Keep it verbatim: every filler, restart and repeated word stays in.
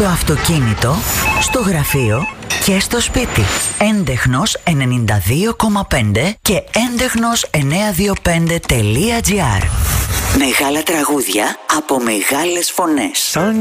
Στο αυτοκίνητο, στο γραφείο και στο σπίτι. Έντεχνος ενενήντα δύο κόμμα πέντε και έντεχνος εννιακόσια είκοσι πέντε τελεία τζι άρ. Μεγάλα τραγούδια από μεγάλες φωνές. Σαν